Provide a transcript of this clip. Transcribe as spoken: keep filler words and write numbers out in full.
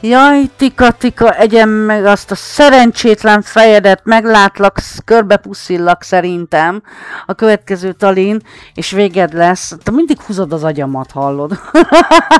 Jaj, tika, tika, egyem meg azt a szerencsétlen fejedet, meglátlak, körbe puszillak szerintem a következő talin, és véged lesz. Te mindig húzod az agyamat, hallod?